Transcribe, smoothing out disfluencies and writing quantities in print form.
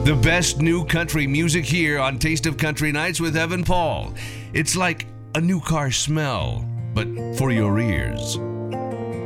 The best new country music here on Taste of Country Nights with Evan Paul. It's like a new car smell, but for your ears.